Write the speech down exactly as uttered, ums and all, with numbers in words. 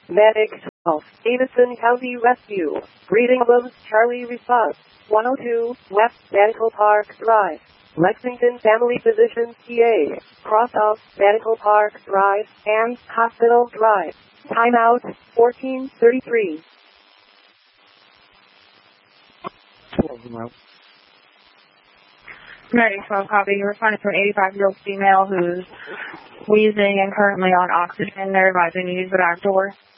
Medic twelve, Davidson County Rescue. Greeting Williams Charlie Response. one oh two, West Medical Park Drive. Lexington Family Physicians P A. Cross off Medical Park Drive and Hospital Drive. Timeout, fourteen thirty-three. Medic twelve, copy. You're responding to an eighty-five-year-old female who's wheezing and currently on oxygen. They're advising you to use the back door.